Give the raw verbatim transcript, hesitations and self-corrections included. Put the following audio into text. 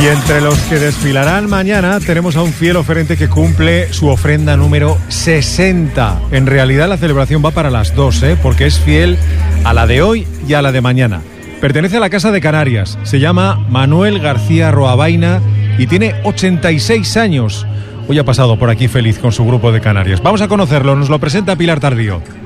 Y entre los que desfilarán mañana tenemos a un fiel oferente que cumple su ofrenda número sesenta. En realidad la celebración va para las dos, ¿eh? Porque es fiel a la de hoy y a la de mañana. Pertenece a la Casa de Canarias, se llama Manuel García Roabaina y tiene ochenta y seis años. Hoy ha pasado por aquí feliz con su grupo de Canarias. Vamos a conocerlo, nos lo presenta Pilar Tardío.